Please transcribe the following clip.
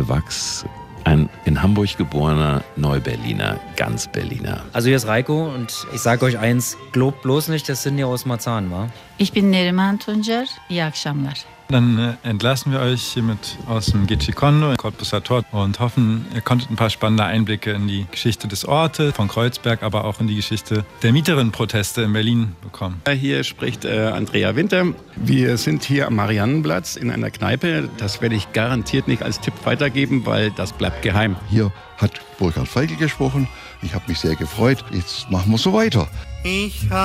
Karl Wachs, ein in Hamburg geborener Neuberliner, ganz Berliner. Also hier ist Reiko und ich sage euch eins, glaubt bloß nicht, das sind ja aus Marzahn, wa? Ich bin Neriman Tuncer. İyi akşamlar. Dann entlassen wir euch hiermit aus dem Gecikondo, Cottbuser Tor, und hoffen, ihr konntet ein paar spannende Einblicke in die Geschichte des Ortes, von Kreuzberg, aber auch in die Geschichte der Mieterinnenproteste in Berlin bekommen. Hier spricht Andrea Winter. Wir sind hier am Mariannenplatz in einer Kneipe. Das werde ich garantiert nicht als Tipp weitergeben, weil das bleibt geheim. Hier hat Burkhard Feigl gesprochen. Ich habe mich sehr gefreut. Jetzt machen wir so weiter.